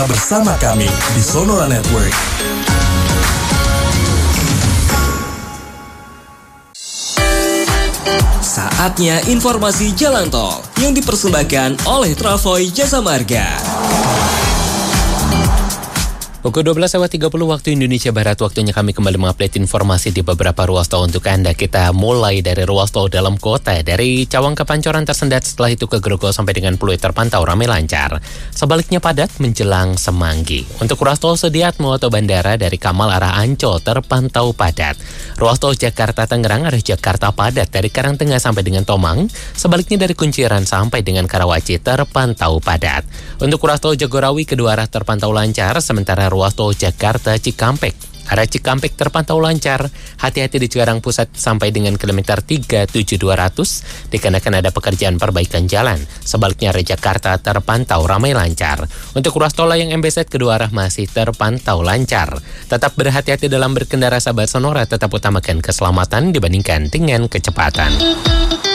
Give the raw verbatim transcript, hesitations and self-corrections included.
bersama kami di Sonora Network. Saatnya informasi jalan tol yang dipersembahkan oleh Travoy Jasa Marga. Pukul dua belas lewat tiga puluh waktu Indonesia Barat, waktunya kami kembali mengupdate informasi di beberapa ruas tol untuk Anda. Kita mulai dari ruas tol dalam kota, dari Cawang ke Pancoran tersendat, setelah itu ke Grogol sampai dengan Pluit terpantau ramai lancar. Sebaliknya padat menjelang Semanggi. Untuk ruas tol Sediatmo atau Bandara dari Kamal arah Ancol terpantau padat. Ruas tol Jakarta Tangerang arah Jakarta padat dari Karangtengah sampai dengan Tomang. Sebaliknya dari Kunciran sampai dengan Karawaci terpantau padat. Untuk ruas tol Jagorawi kedua arah terpantau lancar, sementara ruas tol Jakarta Cikampek arah Cikampek terpantau lancar. Hati-hati di Cikarang Pusat sampai dengan kilometer tiga tujuh dua ratus dikarenakan ada pekerjaan perbaikan jalan. Sebaliknya arah Jakarta terpantau ramai lancar. Untuk ruas tol Layang M B Z kedua arah masih terpantau lancar. Tetap berhati-hati dalam berkendara sahabat Sonora, tetap utamakan keselamatan dibandingkan dengan kecepatan.